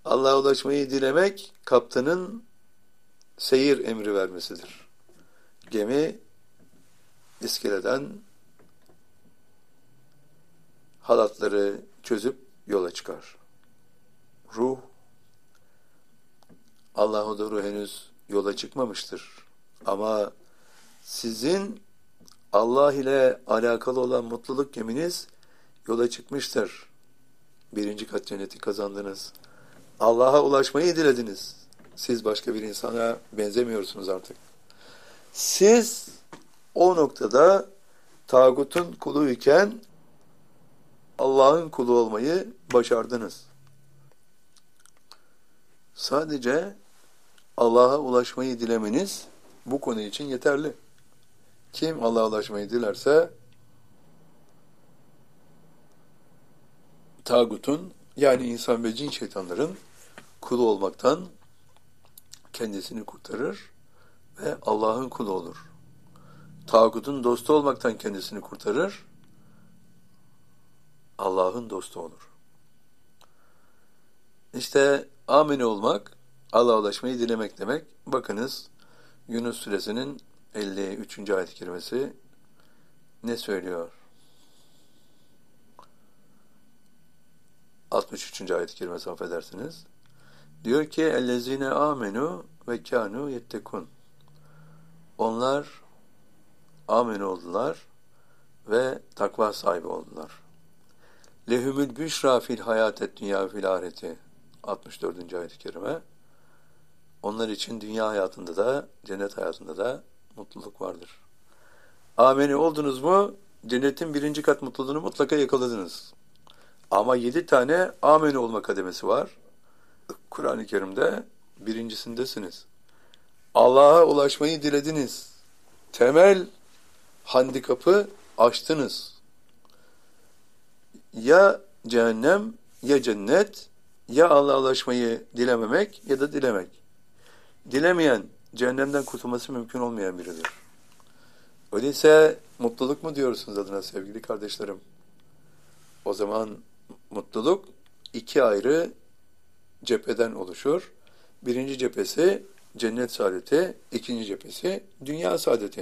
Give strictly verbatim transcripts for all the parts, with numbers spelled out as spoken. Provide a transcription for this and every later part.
Allah'a ulaşmayı dilemek, kaptanın seyir emri vermesidir. Gemi iskeleden halatları çözüp yola çıkar. Ruh, Allah'a doğru henüz yola çıkmamıştır. Ama sizin Allah ile alakalı olan mutluluk geminiz yola çıkmıştır. Birinci kat cenneti kazandınız. Allah'a ulaşmayı dilediniz. Siz başka bir insana benzemiyorsunuz artık. Siz o noktada tağutun kuluyken Allah'ın kulu olmayı başardınız. Sadece Allah'a ulaşmayı dilemeniz bu konu için yeterli. Kim Allah'a ulaşmayı dilerse tağutun, yani insan ve cin şeytanların kulu olmaktan kendisini kurtarır ve Allah'ın kulu olur. Tağutun dostu olmaktan kendisini kurtarır, Allah'ın dostu olur. İşte amine olmak, Allah'a ulaşmayı dilemek demek. Bakınız Yunus Suresinin elli üçüncü ayet-i kerimesi ne söylüyor? altmış üçüncü ayet-i kerimesi, affedersiniz. Diyor ki ellezine amenu ve kanu yettekun. Onlar amin oldular ve takva sahibi oldular. Lehumül büşra fil hayatet dünya fil ahireti. altmış dördüncü ayet-i kerime. Onlar için dünya hayatında da cennet hayatında da mutluluk vardır. Ameni oldunuz mu cennetin birinci kat mutluluğunu mutlaka yakaladınız. Ama yedi tane ameni olma kademesi var. Kur'an-ı Kerim'de birincisindesiniz. Allah'a ulaşmayı dilediniz. Temel handikapı aştınız. Ya cehennem, ya cennet, ya Allah'a ulaşmayı dilememek ya da dilemek. Dilemeyen, cehennemden kurtulması mümkün olmayan biridir. Öyleyse mutluluk mu diyorsunuz adına sevgili kardeşlerim? O zaman mutluluk iki ayrı cepheden oluşur. Birinci cephesi cennet saadeti, ikinci cephesi dünya saadeti.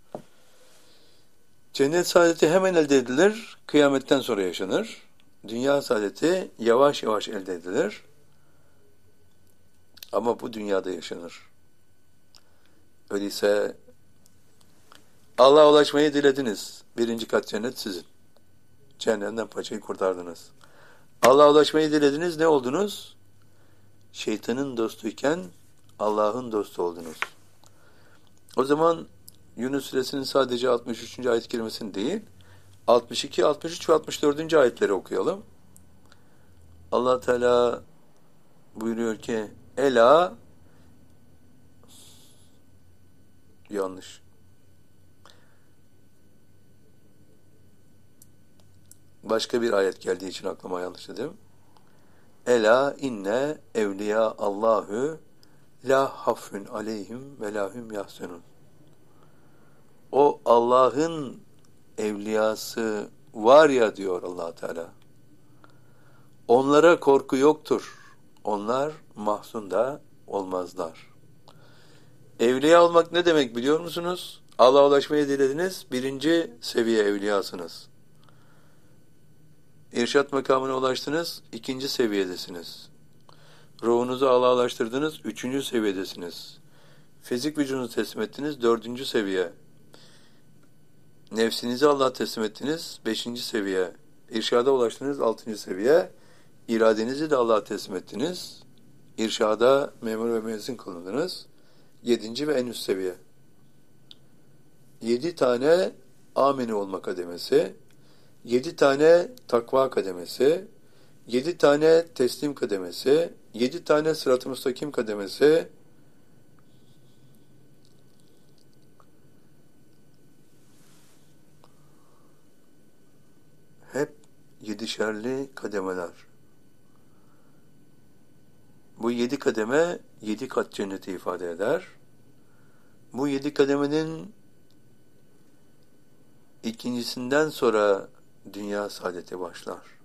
Cennet saadeti hemen elde edilir, kıyametten sonra yaşanır. Dünya saadeti yavaş yavaş elde edilir. Ama bu dünyada yaşanır. Öyleyse Allah'a ulaşmayı dilediniz. Birinci kat cennet sizin. Cehennemden paçayı kurtardınız. Allah'a ulaşmayı dilediniz. Ne oldunuz? Şeytanın dostuyken Allah'ın dostu oldunuz. O zaman Yunus Suresinin sadece altmış üçüncü ayet-i kerimesini değil, altmış iki, altmış üç ve altmış dördüncü ayetleri okuyalım. Allah Teala buyuruyor ki Ela yanlış. Başka bir ayet geldiği için aklıma yanlış dedim. Ela inne evliya Allahu la hafun aleyhim ve lahum yahsunun. O Allah'ın evliyası var ya diyor Allah Teala. Onlara korku yoktur. Onlar mahzun da olmazlar. Evliya olmak ne demek biliyor musunuz? Allah'a ulaşmayı dilediniz. Birinci seviye evliyasınız. İrşad makamına ulaştınız. İkinci seviyedesiniz. Ruhunuzu Allah'a ulaştırdınız. Üçüncü seviyedesiniz. Fizik vücudunuzu teslim ettiniz. Dördüncü seviye. Nefsinizi Allah'a teslim ettiniz. Beşinci seviye. İrşada ulaştınız. Altıncı seviye. İradenizi de Allah'a teslim ettiniz. İrşada memur ve müezzin kılındınız. Yedinci ve en üst seviye. Yedi tane amini olma kademesi, yedi tane takva kademesi, yedi tane teslim kademesi, yedi tane sırat-ı müstakim kademesi, hep yedişerli kademeler. Bu yedi kademe, yedi kat cenneti ifade eder. Bu yedi kademenin ikincisinden sonra dünya saadeti başlar.